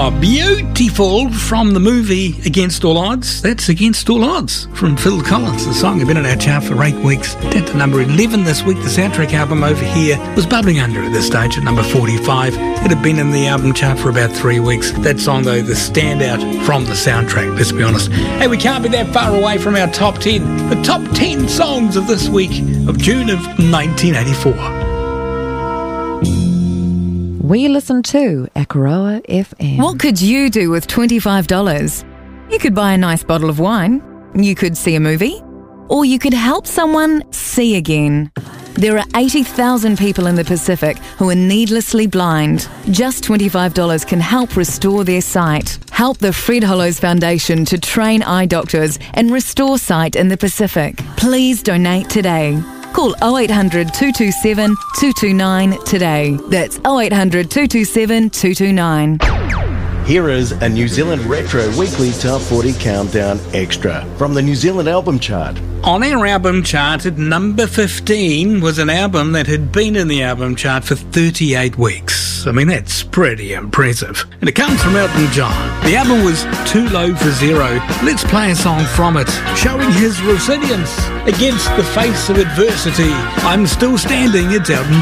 Oh, beautiful from the movie Against All Odds. That's Against All Odds from Phil Collins. The song had been in our chart for 8 weeks. Down to number 11 this week. The soundtrack album over here was bubbling under at this stage at number 45. It had been in the album chart for about 3 weeks. That song, though, the standout from the soundtrack, let's be honest. Hey, we can't be that far away from our top 10. The top 10 songs of this week of June of 1984. We listen to Akaroa FM. What could you do with $25? You could buy a nice bottle of wine, you could see a movie, or you could help someone see again. There are 80,000 people in the Pacific who are needlessly blind. Just $25 can help restore their sight. Help the Fred Hollows Foundation to train eye doctors and restore sight in the Pacific. Please donate today. Call 0800 227 229 today. That's 0800 227 229. Here is a New Zealand Retro Weekly Top 40 Countdown Extra from the New Zealand Album Chart. On our album chart at number 15 was an album that had been in the album chart for 38 weeks. I mean, that's pretty impressive. And it comes from Elton John. The album was Too Low for Zero. Let's play a song from it, showing his resilience against the face of adversity. I'm Still Standing. It's Elton